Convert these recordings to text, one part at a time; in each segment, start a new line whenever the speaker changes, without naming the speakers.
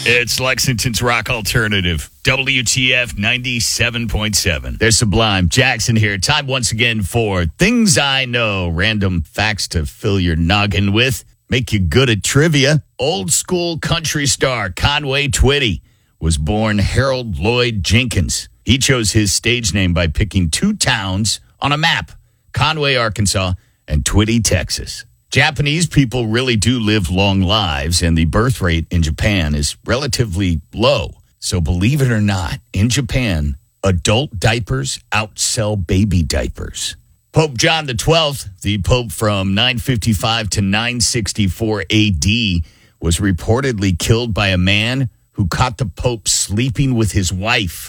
It's Lexington's Rock Alternative, WTF 97.7. There's Sublime. Jackson here. Time once again for Things I Know. Random facts to fill your noggin with. Make you good at trivia. Old school country star Conway Twitty was born Harold Lloyd Jenkins. He chose his stage name by picking two towns on a map, Conway, Arkansas, and Twitty, Texas. Japanese people really do live long lives, and the birth rate in Japan is relatively low. So believe it or not, in Japan, adult diapers outsell baby diapers. Pope John XII, the pope from 955 to 964 AD, was reportedly killed by a man who caught the pope sleeping with his wife.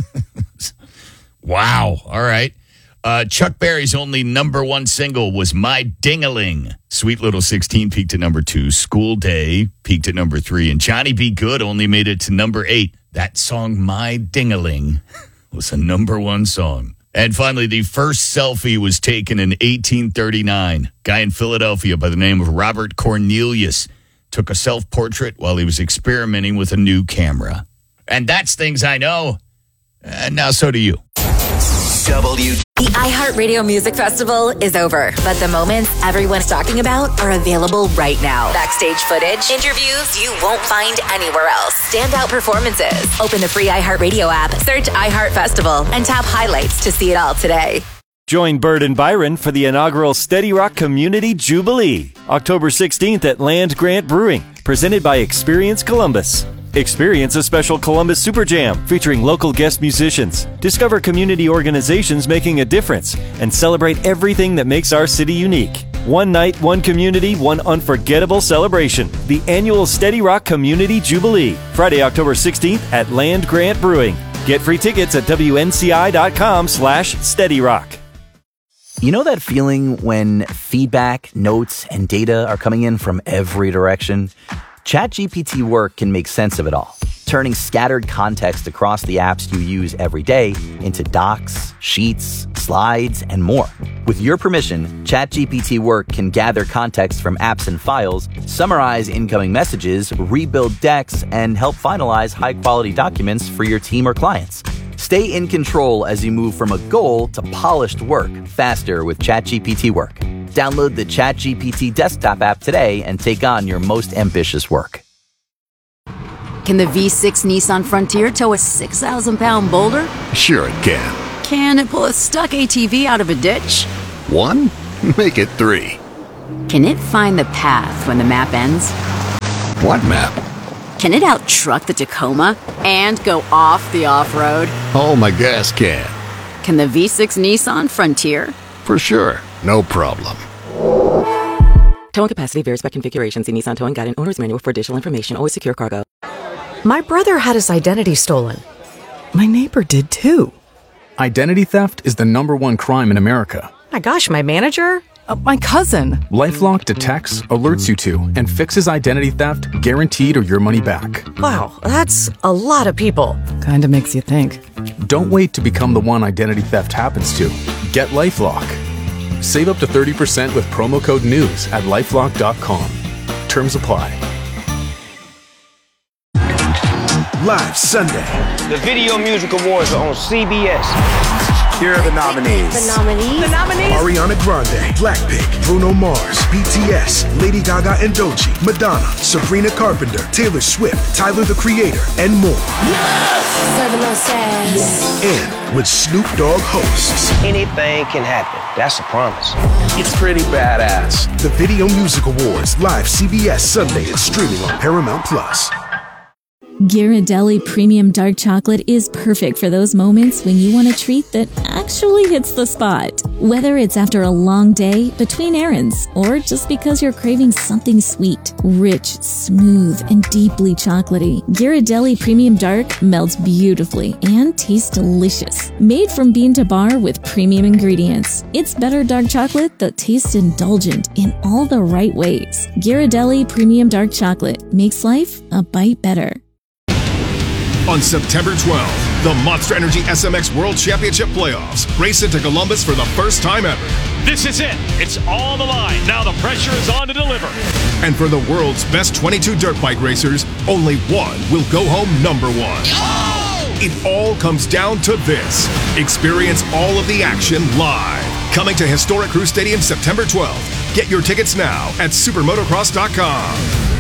Wow. All right. Chuck Berry's only number one single was My Ding-a-Ling. Sweet Little 16 peaked at number 2. School Day peaked at number 3. And Johnny B. Good only made it to number 8. That song, My Ding-a-Ling, was a number one song. And finally, the first selfie was taken in 1839. Guy in Philadelphia by the name of Robert Cornelius took a self-portrait while he was experimenting with a new camera. And that's Things I Know. And now so do you.
The iHeartRadio Music Festival is over, but the moments everyone's talking about are available right now. Backstage footage, interviews you won't find anywhere else, standout performances. Open the free iHeartRadio app, search iHeart Festival, and tap highlights to see it all today.
Join Bird and Byron for the inaugural Steady Rock Community Jubilee, October 16th at Land Grant Brewing, presented by Experience Columbus. Experience a special Columbus Super Jam featuring local guest musicians. Discover community organizations making a difference and celebrate everything that makes our city unique. One night, one community, one unforgettable celebration. The annual Steady Rock Community Jubilee, Friday, October 16th at Land Grant Brewing. Get free tickets at WNCI.com/SteadyRock.
You know that feeling when feedback, notes, and data are coming in from every direction? ChatGPT Work can make sense of it all, turning scattered context across the apps you use every day into docs, sheets, slides, and more. With your permission, ChatGPT Work can gather context from apps and files, summarize incoming messages, rebuild decks, and help finalize high-quality documents for your team or clients. Stay in control as you move from a goal to polished work faster with ChatGPT Work. Download the ChatGPT desktop app today and take on your most ambitious work.
Can the V6 Nissan Frontier tow a 6,000-pound boulder?
Sure it can.
Can it pull a stuck ATV out of a ditch?
1? Make it 3.
Can it find the path when the map ends?
What map?
Can it out-truck the Tacoma and go off the off-road?
Oh, my gas can.
Can the V6 Nissan Frontier?
For sure. No problem.
Towing capacity varies by configuration. See Nissan Towing Guide and Owner's Manual for additional information. Always secure cargo.
My brother had his identity stolen. My neighbor did too.
Identity theft is the #1 crime in America.
My gosh, my manager? My cousin.
LifeLock detects, alerts you to, and fixes identity theft guaranteed or your money back.
Wow, that's a lot of people.
Kinda makes you think.
Don't wait to become the one identity theft happens to. Get LifeLock. Save up to 30% with promo code NEWS at LifeLock.com. Terms apply.
Live Sunday.
The Video Music Awards are on CBS.
Here are the nominees. Ariana Grande, Blackpink, Bruno Mars, BTS, Lady Gaga and Doechii, Madonna, Sabrina Carpenter, Taylor Swift, Tyler the Creator, and more. And with Snoop Dogg hosts.
Anything can happen. That's a promise.
It's pretty badass. The Video Music Awards, live CBS Sunday and streaming on Paramount Plus.
Ghirardelli Premium Dark Chocolate is perfect for those moments when you want a treat that actually hits the spot. Whether it's after a long day, between errands, or just because you're craving something sweet, rich, smooth, and deeply chocolatey, Ghirardelli Premium Dark melts beautifully and tastes delicious. Made from bean to bar with premium ingredients, it's better dark chocolate that tastes indulgent in all the right ways. Ghirardelli Premium Dark Chocolate makes life a bite better.
On September 12th, the Monster Energy SMX World Championship Playoffs race into Columbus for the first time ever.
This is it. It's all on the line. Now the pressure is on to deliver.
And for the world's best 22 dirt bike racers, only one will go home number one. It all comes down to this. Experience all of the action live. Coming to Historic Crew Stadium September 12th. Get your tickets now at supermotocross.com.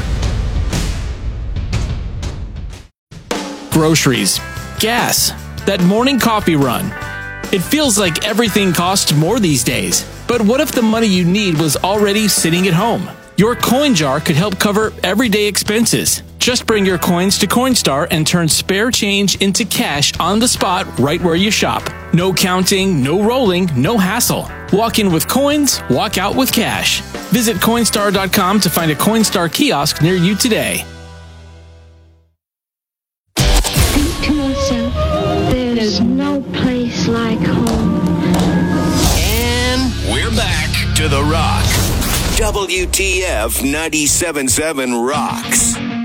Groceries, gas, that morning coffee run. It feels like everything costs more these days. But what if the money you need was already sitting at home? Your coin jar could help cover everyday expenses. Just bring your coins to Coinstar and turn spare change into cash on the spot right where you shop. No counting, no rolling, no hassle. Walk in with coins, walk out with cash. Visit Coinstar.com to find a Coinstar kiosk near you today.
Think to yourself, there's no place like home.
And we're back to The Rock. WTF 97.7 rocks.